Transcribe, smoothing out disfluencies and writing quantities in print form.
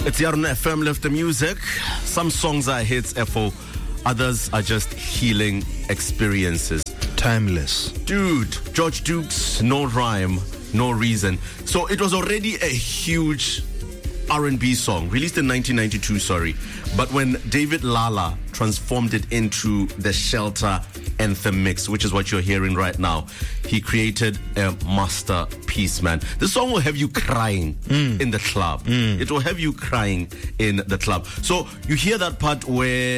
It's Yarn FM, Lift the Music. Some songs are hits, FO. Others are just healing experiences. Timeless. Dude, George Duke's No Rhyme, No Reason. So it was already a huge R&B song, released in 1992, But when David Lala transformed it into the Shelter anthem mix, which is what you're hearing right now, he created a masterpiece, man. This song will have you crying in the club. It will have you crying in the club. So you hear that part where